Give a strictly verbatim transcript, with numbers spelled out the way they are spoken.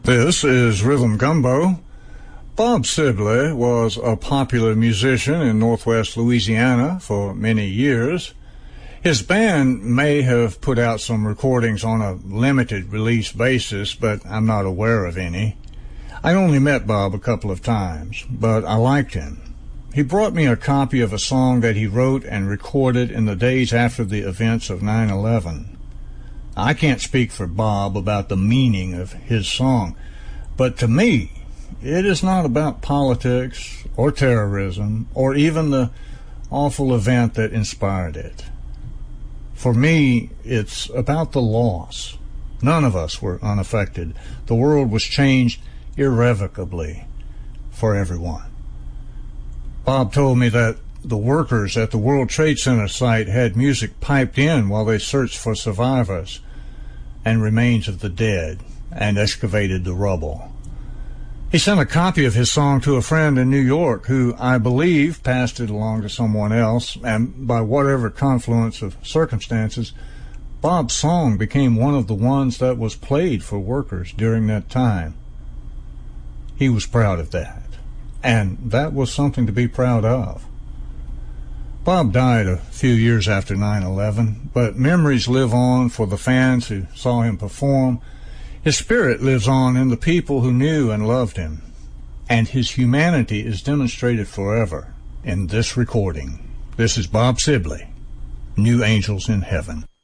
This is Rhythm Gumbo. Bob Sibley was a popular musician in northwest Louisiana for many years. His band may have put out some recordings on a limited release basis, but I'm not aware of any. I only met Bob a couple of times, but I liked him. He brought me a copy of a song that he wrote and recorded in the days after the events of nine eleven. I can't speak for Bob about the meaning of his song, but to me, it is not about politics or terrorism or even the awful event that inspired it. For me, it's about the loss. None of us were unaffected. The world was changed irrevocably for everyone. Bob told me that the workers at the World Trade Center site had music piped in while they searched for survivors and remains of the dead and excavated the rubble. He sent a copy of his song to a friend in New York who, I believe, passed it along to someone else, and by whatever confluence of circumstances, Bob's song became one of the ones that was played for workers during that time. He was proud of that, and that was something to be proud of. Bob died a few years after nine eleven, but memories live on for the fans who saw him perform. His spirit lives on in the people who knew and loved him, and his humanity is demonstrated forever in this recording. This is Bob Sibley, New Angels in Heaven.